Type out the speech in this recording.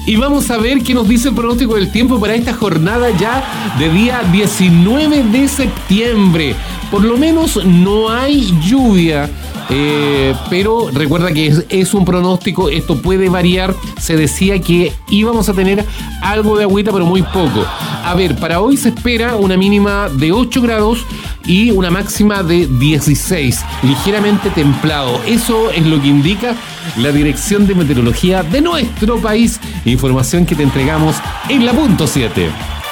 Y vamos a ver qué nos dice el pronóstico del tiempo para esta jornada ya de día 19 de septiembre. Por lo menos no hay lluvia, pero recuerda que es un pronóstico, esto puede variar. Se decía que íbamos a tener algo de agüita, pero muy poco. A ver, para hoy se espera una mínima de 8 grados y una máxima de 16, ligeramente templado. Eso es lo que indica la Dirección de Meteorología de nuestro país. Información que te entregamos en la punto 7.